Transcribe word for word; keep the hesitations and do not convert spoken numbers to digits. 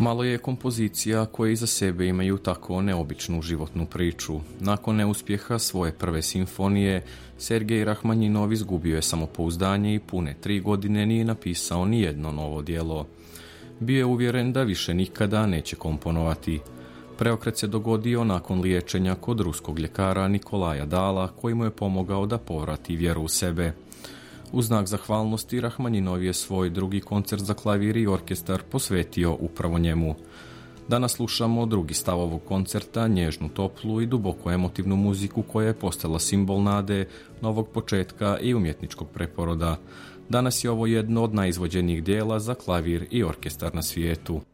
Malo je kompozicija koje iza sebe imaju tako neobičnu životnu priču. Nakon neuspjeha svoje prve simfonije, Sergej Rahmanjinov izgubio je samopouzdanje i pune tri godine nije napisao ni jedno novo djelo. Bio je uvjeren da više nikada neće komponovati. Preokret se dogodio nakon liječenja kod ruskog ljekara Nikolaja Dala, koji mu je pomogao da povrati vjeru u sebe. U znak zahvalnosti Rahmanjinov je svoj drugi koncert za klavir i orkestar posvetio upravo njemu. Danas slušamo drugi stav ovog koncerta, nježnu, toplu i duboko emotivnu muziku koja je postala simbol nade, novog početka i umjetničkog preporoda. Danas je ovo jedno od najizvođenijih dijela za klavir i orkestar na svijetu.